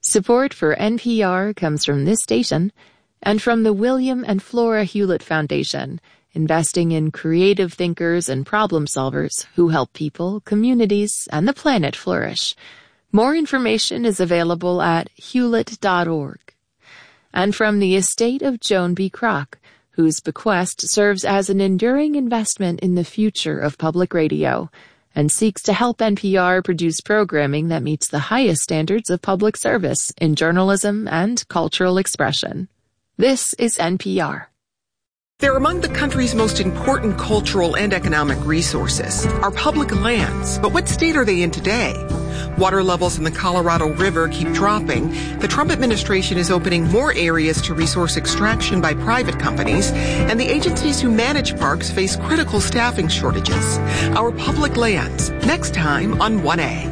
Support for NPR comes from this station and from the William and Flora Hewlett Foundation, investing in creative thinkers and problem solvers who help people, communities, and the planet flourish. More information is available at hewlett.org. And from the estate of Joan B. Kroc, whose bequest serves as an enduring investment in the future of public radio and seeks to help NPR produce programming that meets the highest standards of public service in journalism and cultural expression. This is NPR. They're among the country's most important cultural and economic resources, our public lands. But what state are they in today? Water levels in the Colorado River keep dropping. The Trump administration is opening more areas to resource extraction by private companies, and the agencies who manage parks face critical staffing shortages. Our public lands, next time on 1A.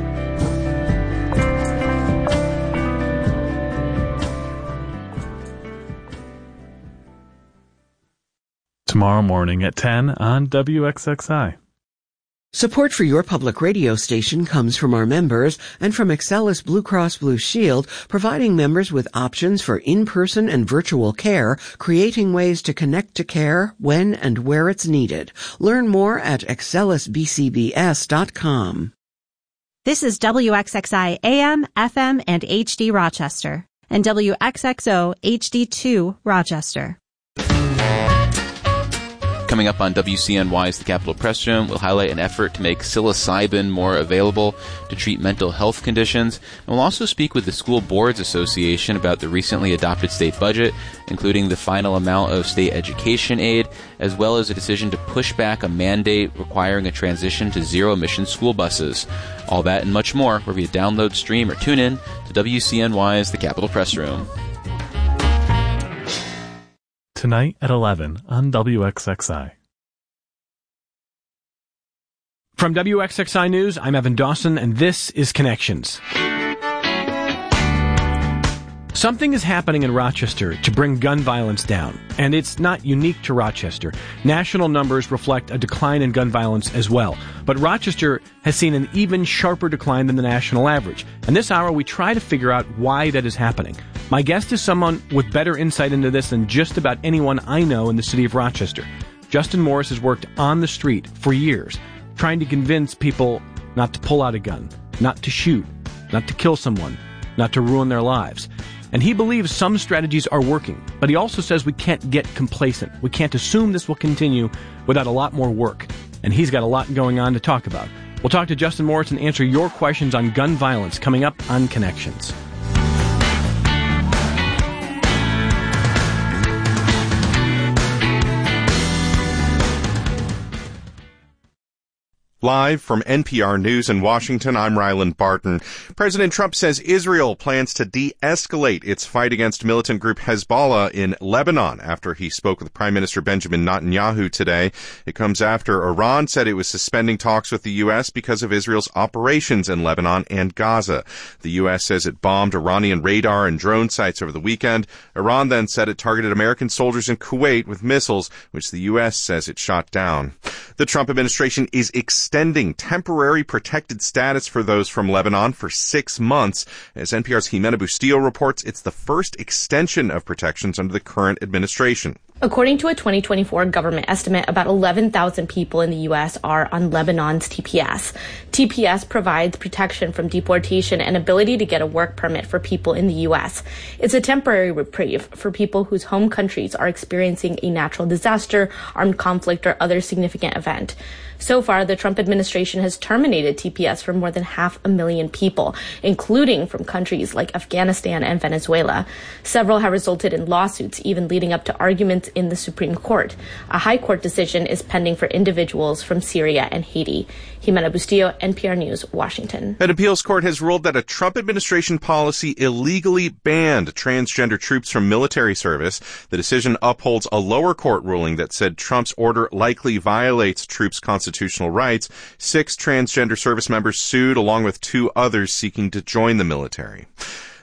Tomorrow morning at 10 on WXXI. Support for your public radio station comes from our members and from Excellus Blue Cross Blue Shield, providing members with options for in-person and virtual care, creating ways to connect to care when and where it's needed. Learn more at excellusbcbs.com. This is WXXI AM, FM, and HD Rochester, and WXXO HD2 Rochester. Coming up on WCNY's The Capitol Press Room, we'll highlight an effort to make psilocybin more available to treat mental health conditions. And we'll also speak with the School Boards Association about the recently adopted state budget, including the final amount of state education aid, as well as a decision to push back a mandate requiring a transition to zero-emission school buses. All that and much more wherever you download, stream, or tune in to WCNY's The Capitol Press Room. Tonight at 11 on WXXI. From WXXI News, I'm Evan Dawson, and this is Connections. Something is happening in Rochester to bring gun violence down, and it's not unique to Rochester. National numbers reflect a decline in gun violence as well, but Rochester has seen an even sharper decline than the national average. And this hour, we try to figure out why that is happening. My guest is someone with better insight into this than just about anyone I know in the city of Rochester. Justin Morris has worked on the street for years, trying to convince people not to pull out a gun, not to shoot, not to kill someone, not to ruin their lives. And he believes some strategies are working, but he also says we can't get complacent. We can't assume this will continue without a lot more work. And he's got a lot going on to talk about. We'll talk to Justin Morris and answer your questions on gun violence coming up on Connections. Live from NPR News in Washington, I'm Ryland Barton. President Trump says Israel plans to de-escalate its fight against militant group Hezbollah in Lebanon after he spoke with Prime Minister Benjamin Netanyahu today. It comes after Iran said it was suspending talks with the U.S. because of Israel's operations in Lebanon and Gaza. The U.S. says it bombed Iranian radar and drone sites over the weekend. Iran then said it targeted American soldiers in Kuwait with missiles, which the U.S. says it shot down. The Trump administration is extending temporary protected status for those from Lebanon for 6 months. As NPR's Jimena Bustillo reports, it's the first extension of protections under the current administration. According to a 2024 government estimate, about 11,000 people in the U.S. are on Lebanon's TPS. TPS provides protection from deportation and ability to get a work permit for people in the U.S. It's a temporary reprieve for people whose home countries are experiencing a natural disaster, armed conflict, or other significant event. So far, the Trump administration has terminated TPS for more than 500,000 people, including from countries like Afghanistan and Venezuela. Several have resulted in lawsuits, even leading up to arguments in the Supreme Court. A high court decision is pending for individuals from Syria and Haiti. Jimena Bustillo, NPR News, Washington. An appeals court has ruled that a Trump administration policy illegally banned transgender troops from military service. The decision upholds a lower court ruling that said Trump's order likely violates troops' constitutional rights. 6 transgender service members sued, along with 2 others seeking to join the military.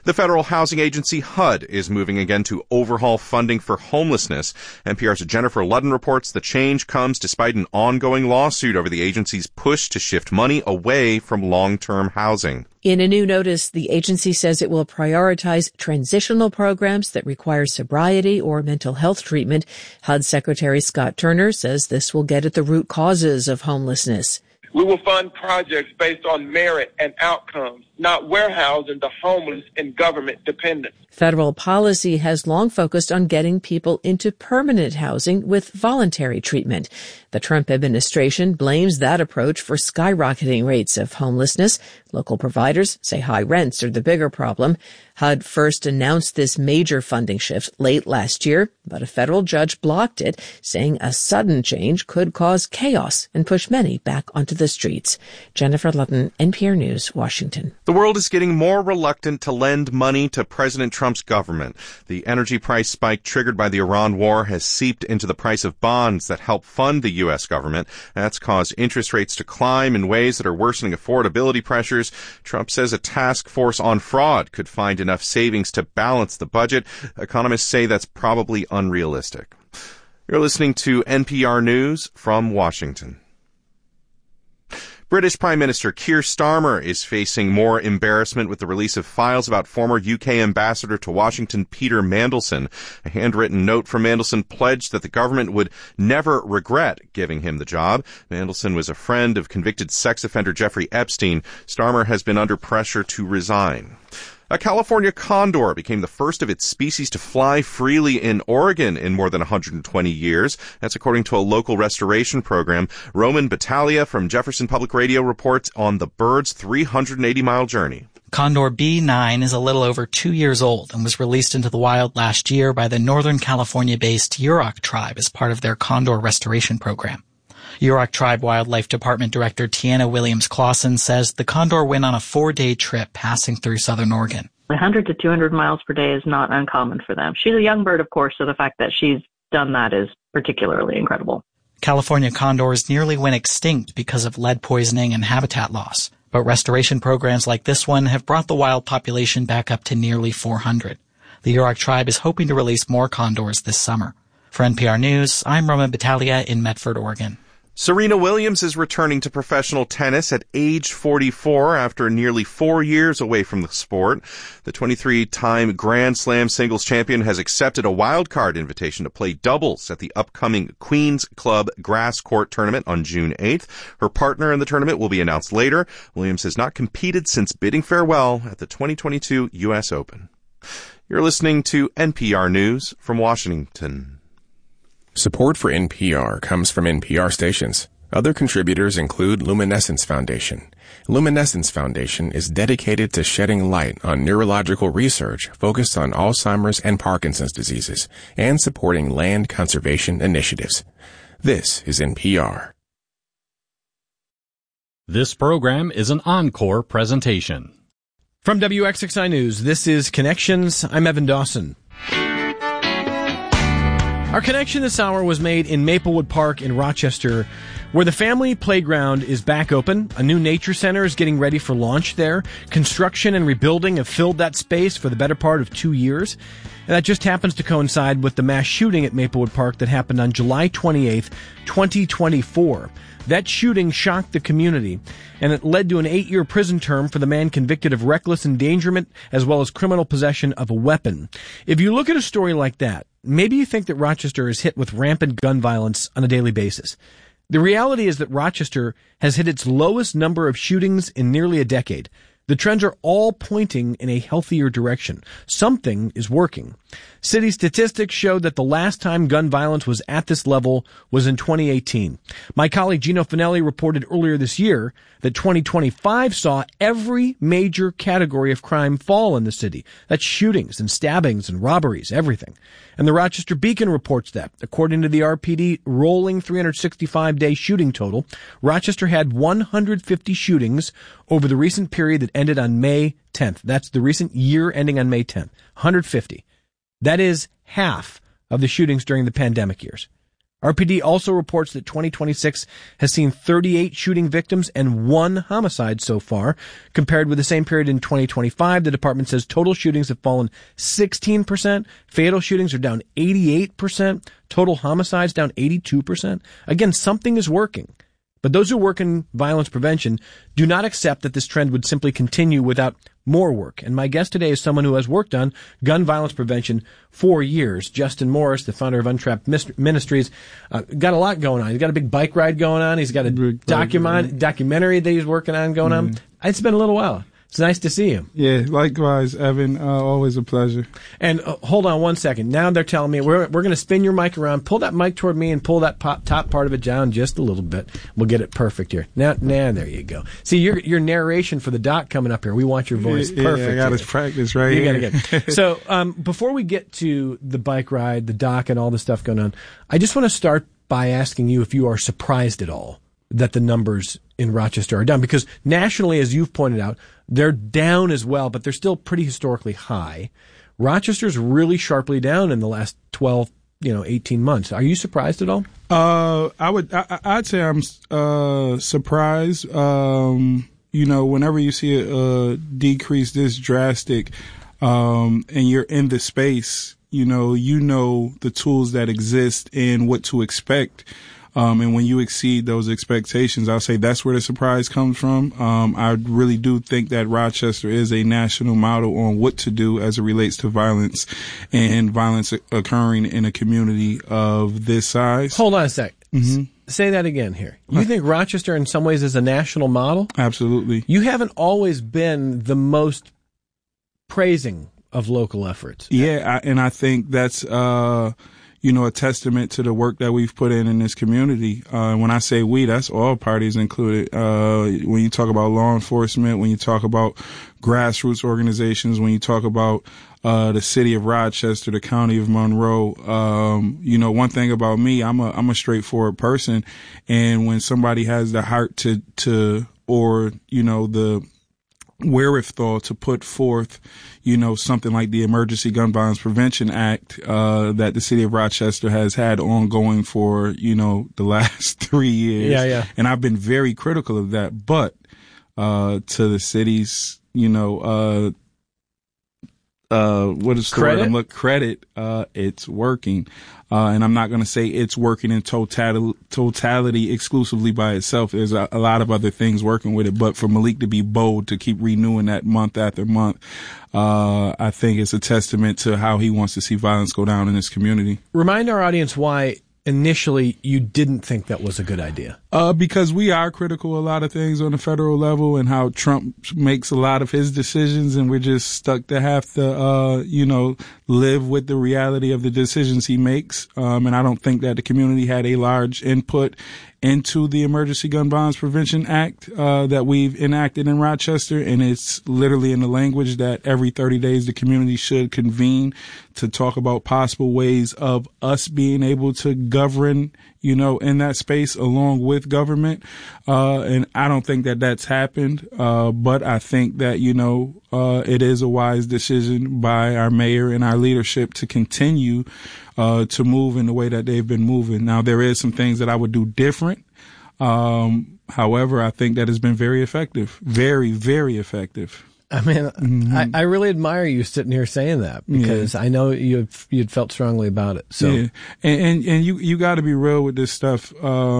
The federal housing agency HUD is moving again to overhaul funding for homelessness. NPR's Jennifer Ludden reports the change comes despite an ongoing lawsuit over the agency's push to shift money away from long-term housing. In a new notice, the agency says it will prioritize transitional programs that require sobriety or mental health treatment. HUD Secretary Scott Turner says this will get at the root causes of homelessness. We will fund projects based on merit and outcomes, not warehousing the homeless and government dependence. Federal policy has long focused on getting people into permanent housing with voluntary treatment. The Trump administration blames that approach for skyrocketing rates of homelessness. Local providers say high rents are the bigger problem. HUD first announced this major funding shift late last year, but a federal judge blocked it, saying a sudden change could cause chaos and push many back onto the streets. Jennifer Ludden, NPR News, Washington. The world is getting more reluctant to lend money to President Trump's government. The energy price spike triggered by the Iran war has seeped into the price of bonds that help fund the U.S. government. That's caused interest rates to climb in ways that are worsening affordability pressures. Trump says a task force on fraud could find enough savings to balance the budget. Economists say that's probably unrealistic. You're listening to NPR News from Washington. British Prime Minister Keir Starmer is facing more embarrassment with the release of files about former UK Ambassador to Washington Peter Mandelson. A handwritten note from Mandelson pledged that the government would never regret giving him the job. Mandelson was a friend of convicted sex offender Jeffrey Epstein. Starmer has been under pressure to resign. A California condor became the first of its species to fly freely in Oregon in more than 120 years. That's according to a local restoration program. Roman Battaglia from Jefferson Public Radio reports on the bird's 380-mile journey. Condor B9 is a little over 2 years old and was released into the wild last year by the Northern California-based Yurok tribe as part of their condor restoration program. Yurok Tribe Wildlife Department Director Tiana Williams-Clausen says the condor went on a 4-day trip passing through southern Oregon. 100 to 200 miles per day is not uncommon for them. She's a young bird, of course, so the fact that she's done that is particularly incredible. California condors nearly went extinct because of lead poisoning and habitat loss, but restoration programs like this one have brought the wild population back up to nearly 400. The Yurok Tribe is hoping to release more condors this summer. For NPR News, I'm Roman Battaglia in Medford, Oregon. Serena Williams is returning to professional tennis at age 44 after nearly 4 years away from the sport. The 23-time Grand Slam singles champion has accepted a wildcard invitation to play doubles at the upcoming Queen's Club Grass Court tournament on June 8th. Her partner in the tournament will be announced later. Williams has not competed since bidding farewell at the 2022 U.S. Open. You're listening to NPR News from Washington. Support for NPR comes from NPR stations. Other contributors include Luminescence Foundation. Luminescence Foundation is dedicated to shedding light on neurological research focused on Alzheimer's and Parkinson's diseases and supporting land conservation initiatives. This is NPR. This program is an encore presentation. From WXXI News, this is Connections. I'm Evan Dawson. Our connection this hour was made in Maplewood Park in Rochester, where the family playground is back open. A new nature center is getting ready for launch there. Construction and rebuilding have filled that space for the better part of 2 years. And that just happens to coincide with the mass shooting at Maplewood Park that happened on July 28th, 2024. That shooting shocked the community, and it led to an 8-year prison term for the man convicted of reckless endangerment as well as criminal possession of a weapon. If you look at a story like that, maybe you think that Rochester is hit with rampant gun violence on a daily basis. The reality is that Rochester has hit its lowest number of shootings in nearly a decade. The trends are all pointing in a healthier direction. Something is working. City statistics show that the last time gun violence was at this level was in 2018. My colleague Gino Finelli reported earlier this year that 2025 saw every major category of crime fall in the city. That's shootings and stabbings and robberies, everything. And the Rochester Beacon reports that, according to the RPD rolling 365-day shooting total, Rochester had 150 shootings over the recent period that ended on May 10th. That's the recent year ending on May 10th. 150. That is half of the shootings during the pandemic years. RPD also reports that 2026 has seen 38 shooting victims and 1 homicide so far. Compared with the same period in 2025, the department says total shootings have fallen 16%, fatal shootings are down 88%, total homicides down 82%. Again, something is working. But those who work in violence prevention do not accept that this trend would simply continue without more work. And my guest today is someone who has worked on gun violence prevention for years. Justin Morris, the founder of Untrapped Ministries, got a lot going on. He's got a big bike ride going on. He's got a documentary that he's working on going on. It's been a little while. It's nice to see him. Yeah, likewise, Evan. Always a pleasure. And hold on one second. Now they're telling me we're going to spin your mic around, pull that mic toward me, and pull that top part of it down just a little bit. We'll get it perfect here. Now there you go. See, your narration for the doc coming up here. We want your voice perfect. Yeah, I got to practice right you here. You got to get. So before we get to the bike ride, the doc, and all the stuff going on, I just want to start by asking you if you are surprised at all that the numbers in Rochester are down, because nationally, as you've pointed out, they're down as well, but they're still pretty historically high. Rochester's really sharply down in the last 12, 18 months. Are you surprised at all? I'd say I'm surprised. Whenever you see a decrease this drastic, and you're in the space, you know the tools that exist and what to expect. And when you exceed those expectations, I'll say that's where the surprise comes from. I really do think that Rochester is a national model on what to do as it relates to violence and violence occurring in a community of this size. Hold on a sec. Mm-hmm. Say that again here. You think Rochester in some ways is a national model? Absolutely. You haven't always been the most praising of local efforts. Yeah, and I think that's a testament to the work that we've put in this community. When I say we, that's all parties included. When you talk about law enforcement, when you talk about grassroots organizations, when you talk about the city of Rochester, the county of Monroe, one thing about me, I'm a straightforward person, and when somebody has the heart or the wherewithal to put forth, something like the Emergency Gun Violence Prevention Act, that the city of Rochester has had ongoing for, the last 3 years. Yeah. And I've been very critical of that, but, to the city's, what is the word? Credit, it's working. And I'm not going to say it's working in totality exclusively by itself. There's a lot of other things working with it. But for Malik to be bold, to keep renewing that month after month, I think it's a testament to how he wants to see violence go down in this community. Remind our audience why initially you didn't think that was a good idea. Because we are critical of a lot of things on the federal level and how Trump makes a lot of his decisions, and we're just stuck to have to, live with the reality of the decisions he makes. And I don't think that the community had a large input into the Emergency Gun Violence Prevention Act that we've enacted in Rochester, and it's literally in the language that every 30 days the community should convene to talk about possible ways of us being able to govern, in that space along with government. And I don't think that that's happened, but I think that, it is a wise decision by our mayor and our leadership to continue to move in the way that they've been moving. Now, there is some things that I would do different. However, I think that has been very effective. Very, very effective. I mean, I really admire you sitting here saying that, because I know you'd felt strongly about it. So, yeah. And you got to be real with this stuff.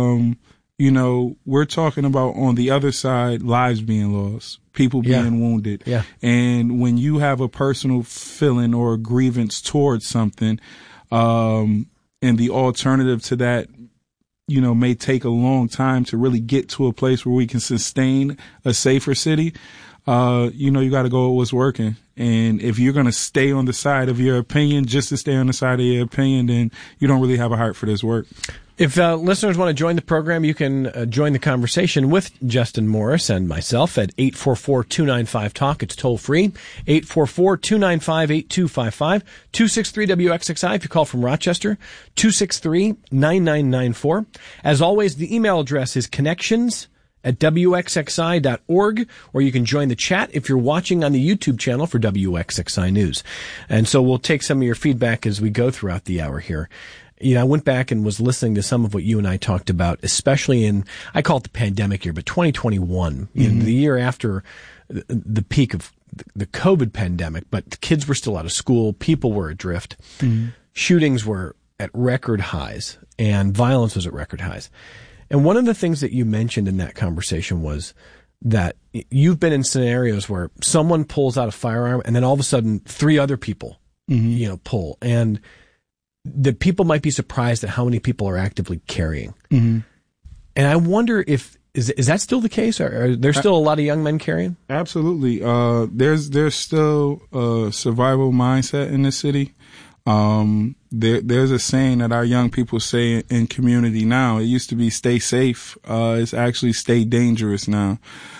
We're talking about on the other side, lives being lost, people being wounded. Yeah. And when you have a personal feeling or a grievance towards something, and the alternative to that, may take a long time to really get to a place where we can sustain a safer city. You got to go with what's working. And if you're going to stay on the side of your opinion, just to stay on the side of your opinion, then you don't really have a heart for this work. If listeners want to join the program, you can join the conversation with Justin Morris and myself at 844-295-TALK. It's toll free, 844-295-8255, 263-WXXI if you call from Rochester, 263-9994. As always, the email address is connections@wxxi.org, or you can join the chat if you're watching on the YouTube channel for WXXI News. And so we'll take some of your feedback as we go throughout the hour here. I went back and was listening to some of what you and I talked about, especially I call it the pandemic year, but 2021, the year after the peak of the COVID pandemic, but the kids were still out of school, people were adrift, shootings were at record highs, and violence was at record highs. And one of the things that you mentioned in that conversation was that you've been in scenarios where someone pulls out a firearm and then all of a sudden 3 other people, pull, and that people might be surprised at how many people are actively carrying. And I wonder if, is that still the case? Are there still a lot of young men carrying? Absolutely. There's still a survival mindset in the city. There's a saying that our young people say in community now. It used to be stay safe. It's actually stay dangerous now.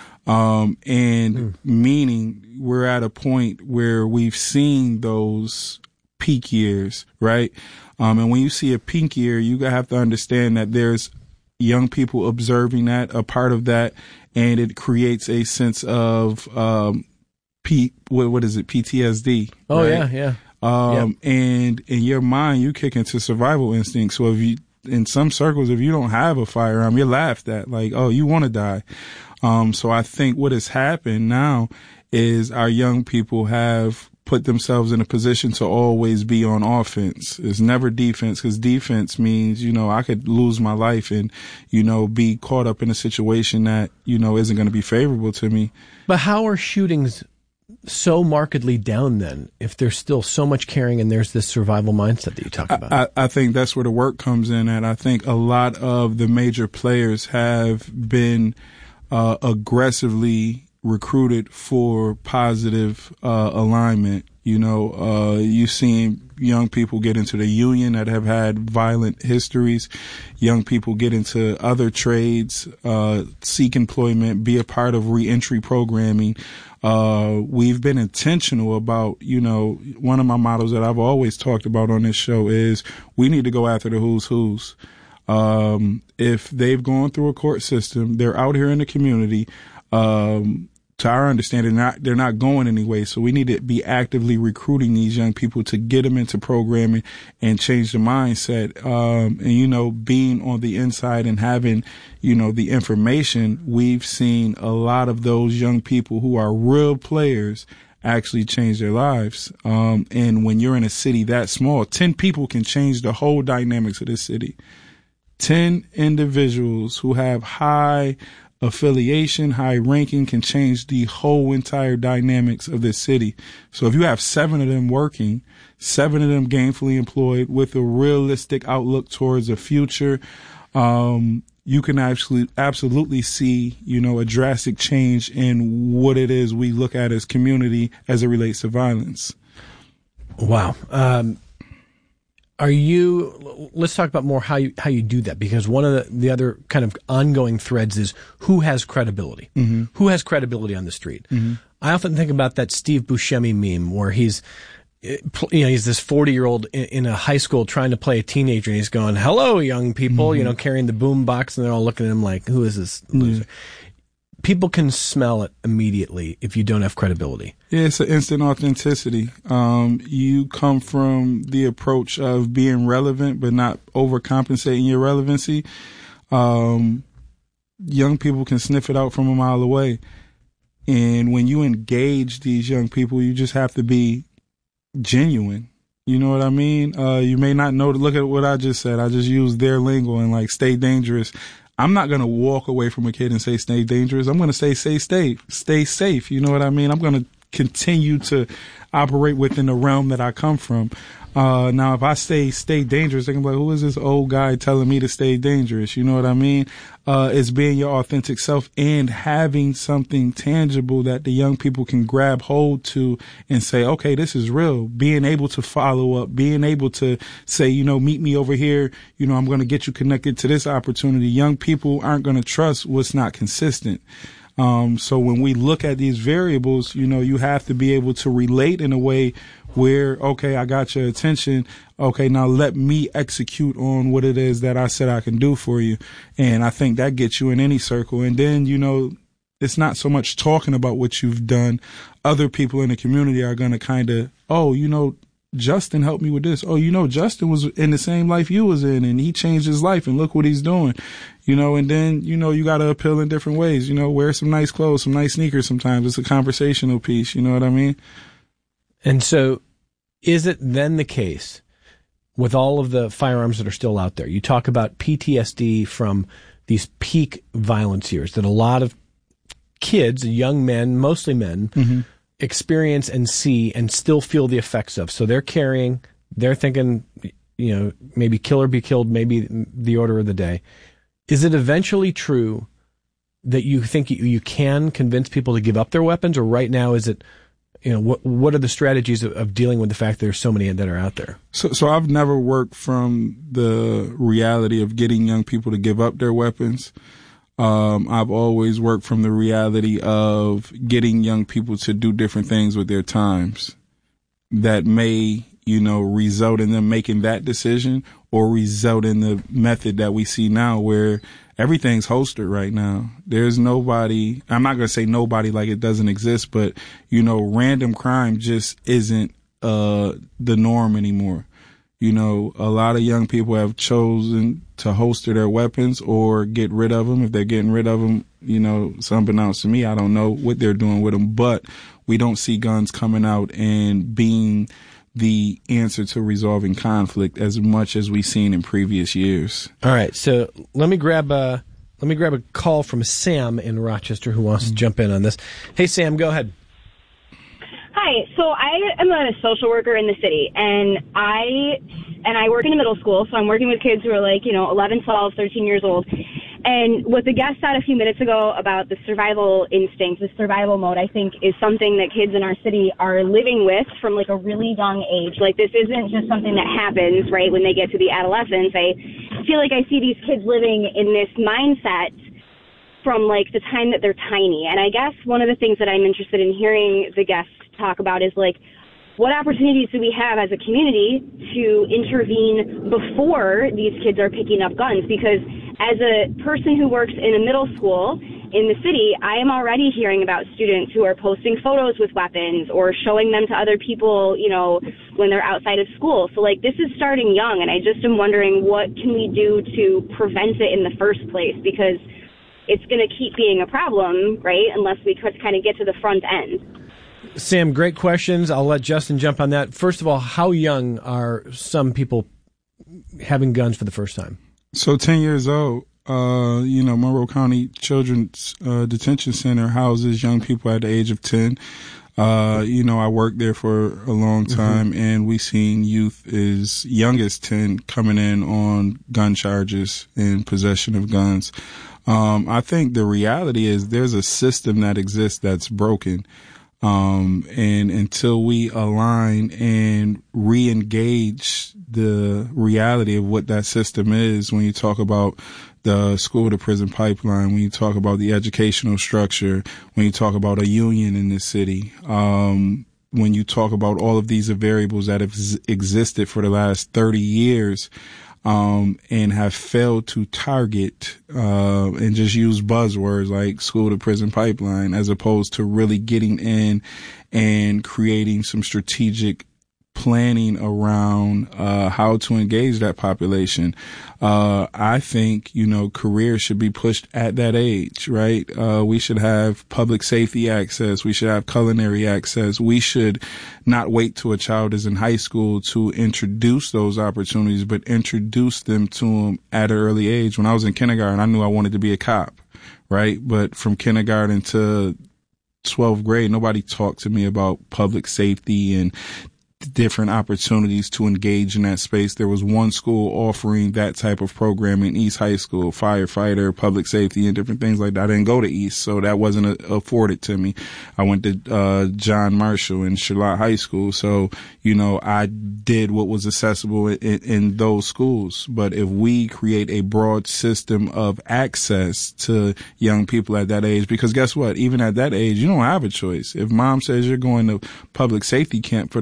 Meaning we're at a point where we've seen those peak years, right? And when you see a peak year, you have to understand that there's young people observing that, a part of that, and it creates a sense of, what is it? PTSD. Oh, right? yeah. And in your mind, you kick into survival instinct. So in some circles, if you don't have a firearm, you're laughed at, like, oh, you want to die. So I think what has happened now is our young people have put themselves in a position to always be on offense. It's never defense, because defense means, I could lose my life and, be caught up in a situation that, isn't going to be favorable to me. But how are shootings so markedly down then, if there's still so much carrying and there's this survival mindset that you talk about? I think that's where the work comes in at. I think a lot of the major players have been aggressively recruited for positive alignment. You've seen young people get into the union that have had violent histories. Young people get into other trades, seek employment, be a part of reentry programming. We've been intentional about, one of my mottos that I've always talked about on this show is we need to go after the who's. If they've gone through a court system, they're out here in the community. To our understanding, they're not going anyway. So we need to be actively recruiting these young people to get them into programming and change the mindset. And, being on the inside and having, the information, we've seen a lot of those young people who are real players actually change their lives. And when you're in a city that small, 10 people can change the whole dynamics of this city. 10 individuals who have high affiliation, high ranking can change the whole entire dynamics of this city. So if you have 7 of them working, 7 of them gainfully employed with a realistic outlook towards a future, you can actually absolutely see, a drastic change in what it is we look at as community as it relates to violence. Wow. Let's talk about more how you do that, because one of the other kind of ongoing threads is who has credibility. Who has credibility on the street. I often think about that Steve Buscemi meme where he's this 40-year-old in a high school trying to play a teenager, and he's going, "Hello, young people," carrying the boom box, and they're all looking at him like, "Who is this loser?" People can smell it immediately if you don't have credibility. Yeah, it's an instant authenticity. You come from the approach of being relevant, but not overcompensating your relevancy. Young people can sniff it out from a mile away. And when you engage these young people, you just have to be genuine. You know what I mean? You may not know. Look at what I just said. I just used their lingo and stay dangerous. I'm not going to walk away from a kid and say stay dangerous. I'm going to say stay safe. You know what I mean? I'm going to continue to operate within the realm that I come from. Now, if I stay dangerous, they can be like, who is this old guy telling me to stay dangerous? You know what I mean? It's being your authentic self and having something tangible that the young people can grab hold to and say, okay, this is real. Being able to follow up, being able to say, meet me over here. I'm going to get you connected to this opportunity. Young people aren't going to trust what's not consistent. So when we look at these variables, you have to be able to relate in a way where, okay, I got your attention. Okay, now let me execute on what it is that I said I can do for you. And I think that gets you in any circle. And then, it's not so much talking about what you've done. Other people in the community are going to kind of, Justin helped me with this. Oh, Justin was in the same life you was in, and he changed his life, and look what he's doing. And then, you got to appeal in different ways. Wear some nice clothes, some nice sneakers sometimes. It's a conversational piece. You know what I mean? And so is it then the case with all of the firearms that are still out there? You talk about PTSD from these peak violence years that a lot of kids, young men, mostly men, experience and see and still feel the effects of. So they're thinking, maybe kill or be killed, maybe the order of the day. Is it eventually true that you think you can convince people to give up their weapons, or right now is it, what are the strategies of dealing with the fact that there's so many that are out there? So I've never worked from the reality of getting young people to give up their weapons. I've always worked from the reality of getting young people to do different things with their times that may, result in them making that decision, or result in the method that we see now where everything's holstered right now. There's nobody, I'm not going to say nobody like it doesn't exist, but, random crime just isn't the norm anymore. A lot of young people have chosen to holster their weapons or get rid of them. If they're getting rid of them, it's unbeknownst to me. I don't know what they're doing with them, but we don't see guns coming out and being the answer to resolving conflict as much as we've seen in previous years. All right. So let me grab a call from Sam in Rochester who wants to jump in on this. Hey, Sam, go ahead. Hi. So I am a social worker in the city, and I work in a middle school, so I'm working with kids who are 11, 12, 13 years old. And what the guest said a few minutes ago about the survival instinct, the survival mode, I think is something that kids in our city are living with from a really young age. This isn't just something that happens, right, when they get to the adolescence. I feel like I see these kids living in this mindset from the time that they're tiny. And I guess one of the things that I'm interested in hearing the guests talk about is what opportunities do we have as a community to intervene before these kids are picking up guns? Because as a person who works in a middle school in the city, I am already hearing about students who are posting photos with weapons or showing them to other people, when they're outside of school. So this is starting young, and I just am wondering what can we do to prevent it in the first place? Because it's going to keep being a problem, right, unless we kind of get to the front end. Sam, great questions. I'll let Justin jump on that. First of all, how young are some people having guns for the first time? So 10 years old, Monroe County Children's Detention Center houses young people at the age of 10. I worked there for a long time, and we seen youth as young as 10 coming in on gun charges and possession of guns. I think the reality is there's a system that exists that's broken. And until we align and re-engage the reality of what that system is, when you talk about the school to prison pipeline, when you talk about the educational structure, when you talk about a union in this city, when you talk about all of these variables that have existed for the last 30 years, and have failed to target, and just use buzzwords like school to prison pipeline, as opposed to really getting in and creating some strategic planning around how to engage that population. I think, careers should be pushed at that age, right? We should have public safety access. We should have culinary access. We should not wait till a child is in high school to introduce those opportunities, but introduce them to them at an early age. When I was in kindergarten, I knew I wanted to be a cop, right? But from kindergarten to 12th grade, nobody talked to me about public safety and different opportunities to engage in that space. There was one school offering that type of program in East High School, firefighter, public safety, and different things like that. I didn't go to East, so that wasn't afforded to me. I went to John Marshall and Charlotte High School, so, I did what was accessible in those schools. But if we create a broad system of access to young people at that age, because guess what? Even at that age, you don't have a choice. If mom says you're going to public safety camp for the summer, you're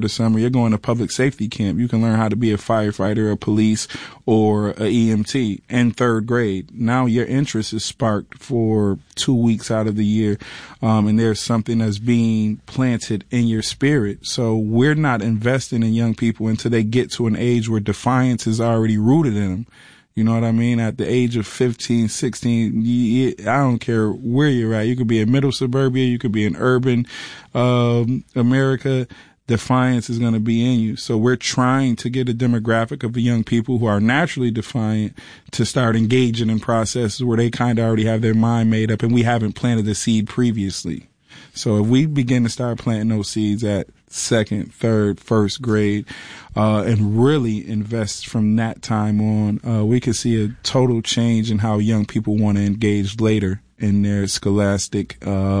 going to public safety camp. You can learn how to be a firefighter, a police, or a EMT in 3rd grade. Now your interest is sparked for 2 weeks out of the year, and there's something that's being planted in your spirit. So we're not investing in young people until they get to an age where defiance is already rooted in them. You know what I mean? At the age of 15, 16, I don't care where you're at. You could be in middle suburbia. You could be in urban America. Defiance is going to be in you. So we're trying to get a demographic of the young people who are naturally defiant to start engaging in processes where they kind of already have their mind made up and we haven't planted the seed previously. So if we begin to start planting those seeds at 2nd, 3rd, 1st grade, and really invest from that time on, we could see a total change in how young people want to engage later in their scholastic,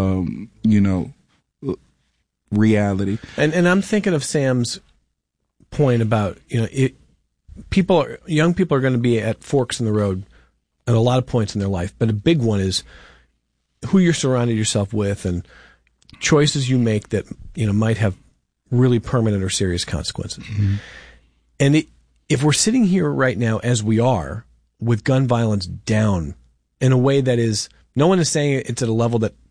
reality. And I'm thinking of Sam's point about, young people are going to be at forks in the road at a lot of points in their life, but a big one is who you're surrounded yourself with and choices you make that, might have really permanent or serious consequences. Mm-hmm. And if we're sitting here right now as we are with gun violence down in a way that is, no one is saying it's at a level that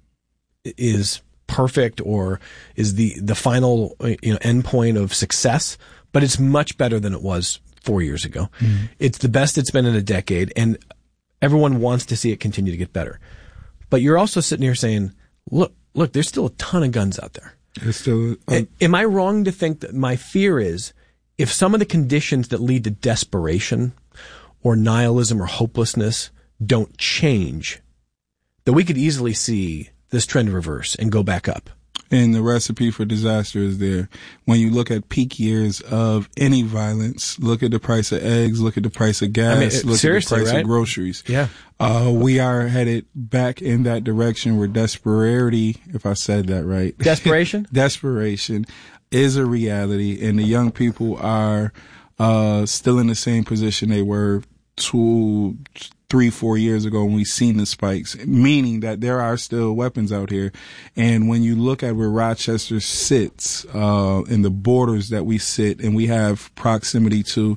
is perfect or is the final, end point of success, but it's much better than it was 4 years ago. Mm-hmm. It's the best it's been in a decade, and everyone wants to see it continue to get better. But you're also sitting here saying, look, there's still a ton of guns out there. There's still. Am I wrong to think that my fear is if some of the conditions that lead to desperation or nihilism or hopelessness don't change, that we could easily see this trend reverse and go back up? And the recipe for disaster is there. When you look at peak years of any violence, look at the price of eggs, look at the price of gas, look at the price of groceries. Yeah. We are headed back in that direction where desperation, if I said that right. Desperation? Desperation is a reality, and the young people are still in the same position they were 2, 3, 4 years ago when we seen the spikes, meaning that there are still weapons out here. And when you look at where Rochester sits, in the borders that we sit and we have proximity to,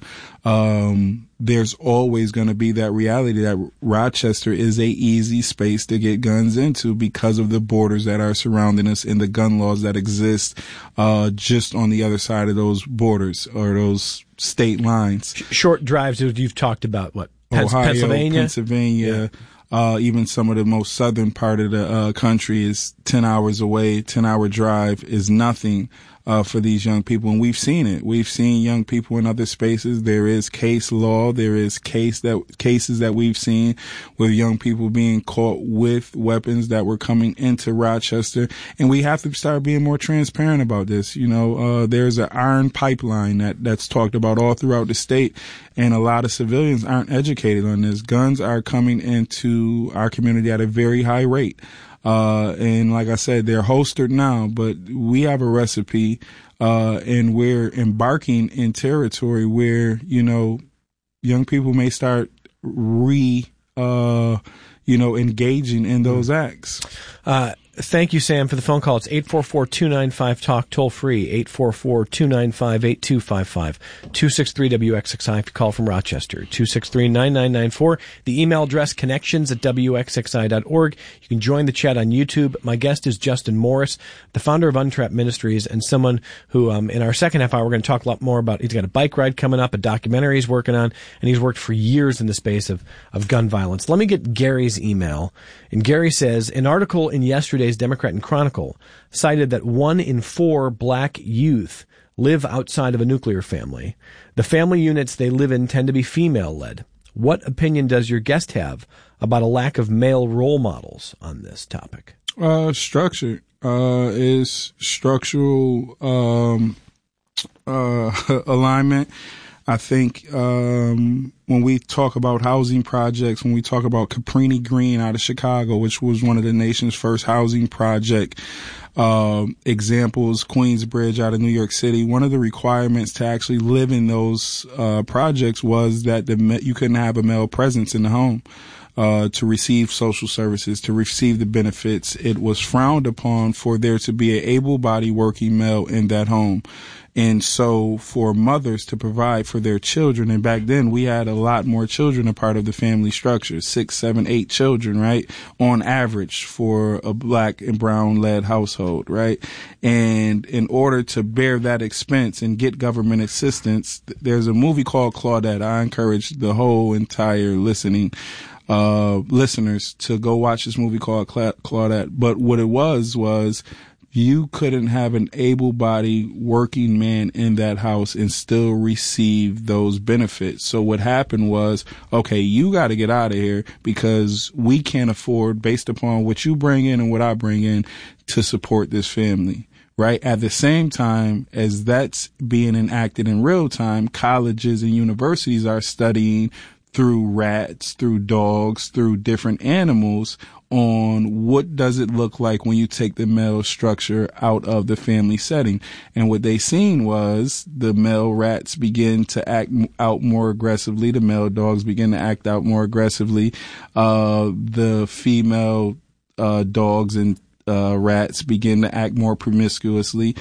there's always going to be that reality that Rochester is a easy space to get guns into because of the borders that are surrounding us and the gun laws that exist, just on the other side of those borders or those state lines. Short drives you've talked about, what? Ohio, Pennsylvania, even some of the most southern part of the country is 10 hours away. 10-hour drive is nothing for these young people. And we've seen it. We've seen young people in other spaces. There is case law. There is cases that we've seen with young people being caught with weapons that were coming into Rochester. And we have to start being more transparent about this. There's an iron pipeline that's talked about all throughout the state. And a lot of civilians aren't educated on this. Guns are coming into our community at a very high rate. And like I said, they're holstered now, but we have a recipe, and we're embarking in territory where, young people may start engaging in those acts. Thank you, Sam, for the phone call. It's 844-295-TALK, toll free, 844-295-8255, 263-WXXI if you call from Rochester, 263-9994. The email address, connections@WXXI.org. You can join the chat on YouTube. My guest is Justin Morris, the founder of Untrapped Ministries, and someone who, in our second half hour, we're going to talk a lot more about. He's got a bike ride coming up, a documentary he's working on, and he's worked for years in the space of gun violence. Let me get Gary's email. And Gary says, an article in yesterday's Democrat and Chronicle cited that 1 in 4 black youth live outside of a nuclear family. The family units they live in tend to be female-led. What opinion does your guest have about a lack of male role models on this topic? Structure is structural alignment. I think when we talk about housing projects, when we talk about Cabrini Green out of Chicago, which was one of the nation's first housing project examples, Queensbridge out of New York City, one of the requirements to actually live in those projects was that you couldn't have a male presence in the home. to receive social services, to receive the benefits. It was frowned upon for there to be an able-bodied working male in that home. And so for mothers to provide for their children, and back then we had a lot more children a part of the family structure, 6, 7, 8 children, right? On average for a black and brown led household, right? And in order to bear that expense and get government assistance, there's a movie called Claudette. I encourage the whole entire listeners to go watch this movie called Claudette. But what it was you couldn't have an able-bodied working man in that house and still receive those benefits. So what happened was, okay, you got to get out of here because we can't afford, based upon what you bring in and what I bring in, to support this family. Right? At the same time as that's being enacted in real time, colleges and universities are studying through rats, through dogs, through different animals on what does it look like when you take the male structure out of the family setting. And what they seen was the male rats begin to act out more aggressively. The male dogs begin to act out more aggressively. The female dogs and rats begin to act more promiscuously,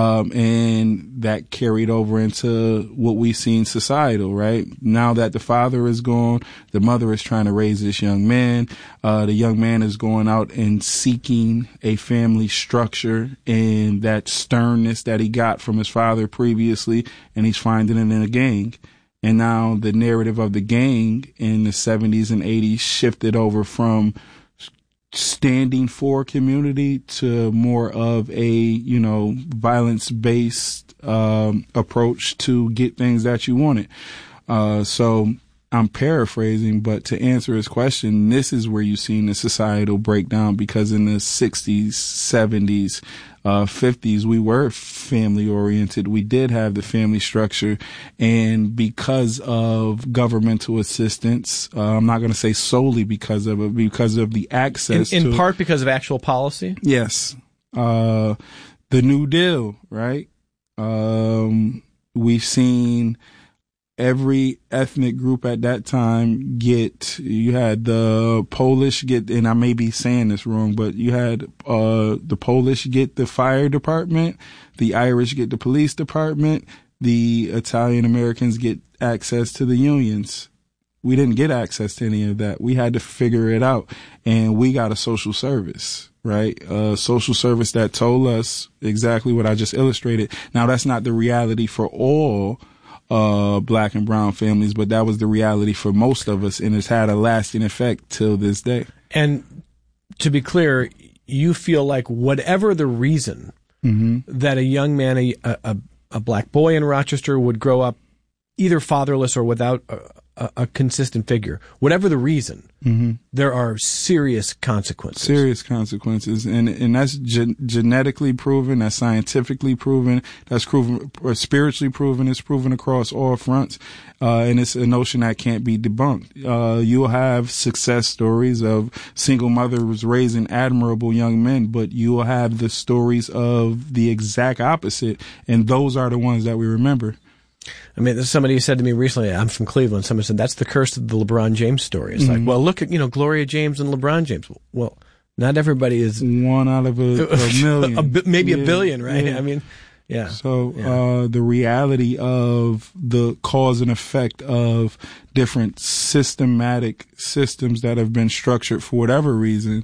and that carried over into what we've seen societal, right? Now that the father is gone, the mother is trying to raise this young man. The young man is going out and seeking a family structure and that sternness that he got from his father previously, and he's finding it in a gang. And now the narrative of the gang in the 70s and 80s shifted over from standing for community to more of a, violence-based approach to get things that you wanted. So I'm paraphrasing, but to answer his question, this is where you've seen the societal breakdown, because in the 60s, 70s, 50s, we were family oriented. We did have the family structure, and because of governmental assistance, I'm not going to say solely because of it, because of the access in part because of actual policy. Yes. The New Deal, right? We've seen every ethnic group at that time you had the Polish and I may be saying this wrong, but you had the Polish get the fire department, the Irish get the police department, the Italian Americans get access to the unions. We didn't get access to any of that. We had to figure it out, and we got a social service, right? A social service that told us exactly what I just illustrated. Now, that's not the reality for all black and brown families, but that was the reality for most of us, and it's had a lasting effect till this day. And to be clear, you feel like whatever the reason that a young man, a black boy in Rochester would grow up either fatherless or without a consistent figure, whatever the reason, there are serious consequences. Serious consequences. And that's genetically proven, that's scientifically proven, that's proven, or spiritually proven, it's proven across all fronts. And it's a notion that can't be debunked. You'll have success stories of single mothers raising admirable young men, but you will have the stories of the exact opposite. And those are the ones that we remember. I mean, somebody said to me recently, I'm from Cleveland, someone said, that's the curse of the LeBron James story. It's like, well, look at, Gloria James and LeBron James. Well, not everybody is... one out of a million. Maybe a billion, right? Yeah. I mean, yeah. So the reality of the cause and effect of different systematic systems that have been structured for whatever reason,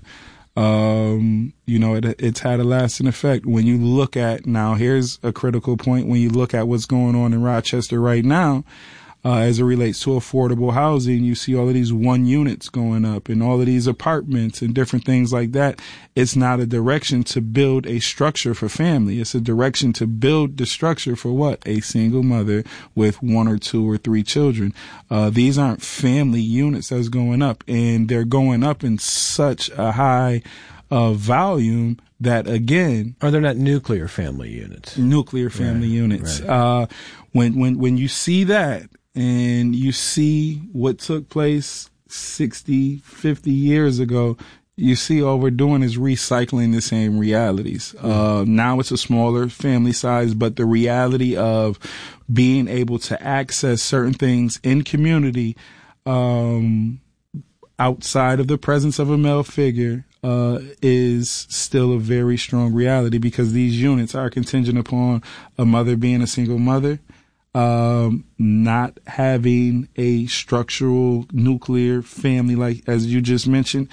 it's had a lasting effect. When you look at, now here's a critical point, when you look at what's going on in Rochester right now, as it relates to affordable housing, you see all of these 1 units going up and all of these apartments and different things like that. It's not a direction to build a structure for family. It's a direction to build the structure for what? A single mother with 1 or 2 or 3 children. These aren't family units that's going up, and they're going up in such a high volume that, again... Are they not nuclear family units? Nuclear family units. Right. When you see that, and you see what took place 60, 50 years ago, you see all we're doing is recycling the same realities. Now it's a smaller family size, but the reality of being able to access certain things in community, outside of the presence of a male figure is still a very strong reality, because these units are contingent upon a mother being a single mother, not having a structural nuclear family, like as you just mentioned.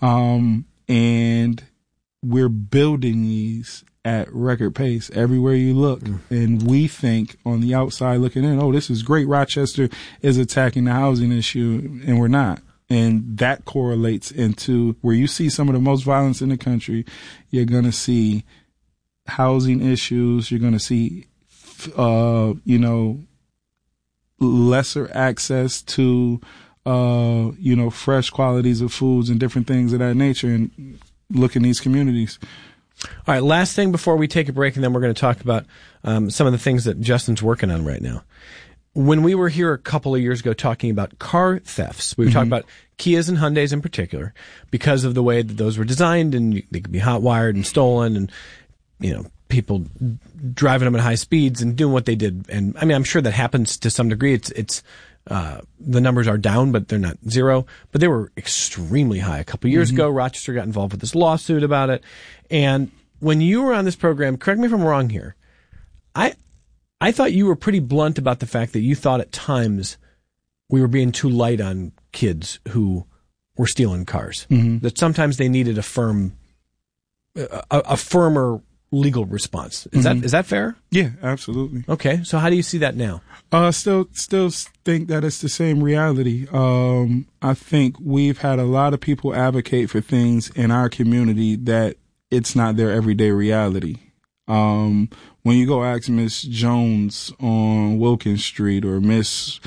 And we're building these at record pace everywhere you look. And we think on the outside looking in, oh, this is great. Rochester is attacking the housing issue, and we're not. And that correlates into where you see some of the most violence in the country. You're going to see housing issues. You're going to see, lesser access to, fresh qualities of foods and different things of that nature, and look in these communities. All right, last thing before we take a break, and then we're going to talk about some of the things that Justin's working on right now. When we were here a couple of years ago talking about car thefts, we were talking about Kias and Hyundais in particular, because of the way that those were designed, and they could be hot-wired and stolen, and, people driving them at high speeds and doing what they did. And I mean, I'm sure that happens to some degree. It's the numbers are down, but they're not zero. But they were extremely high a couple of years ago. Rochester got involved with this lawsuit about it. And when you were on this program, correct me if I'm wrong here, I thought you were pretty blunt about the fact that you thought at times we were being too light on kids who were stealing cars. That sometimes they needed a firmer legal response. Is that fair? Yeah, absolutely. Okay, so how do you see that now? Still think that it's the same reality. I think we've had a lot of people advocate for things in our community that it's not their everyday reality. When you go ask Miss Jones on Wilkins Street, or Miss,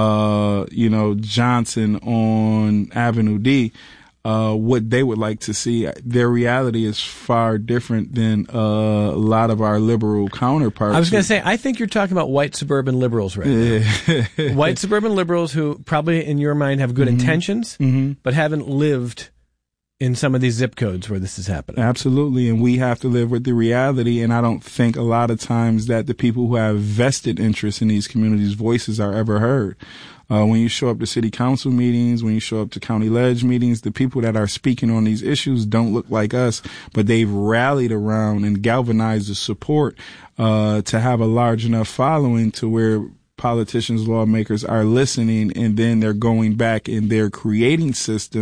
Johnson on Avenue D, what they would like to see, their reality is far different than a lot of our liberal counterparts. I was going to say, I think you're talking about white suburban liberals right now. White suburban liberals who probably in your mind have good intentions, but haven't lived in some of these zip codes where this is happening. Absolutely, and we have to live with the reality, and I don't think a lot of times that the people who have vested interest in these communities' voices are ever heard. When you show up to city council meetings, when you show up to county ledge meetings, the people that are speaking on these issues don't look like us, but they've rallied around and galvanized the support to have a large enough following to where politicians, lawmakers are listening, and then they're going back and they're creating systems